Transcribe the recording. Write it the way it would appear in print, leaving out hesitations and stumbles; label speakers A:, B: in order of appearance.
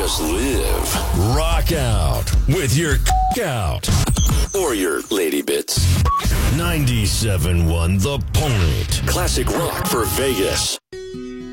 A: Just live. Rock out with your out. Or your lady bits. 97.1 The Point. Classic rock for Vegas.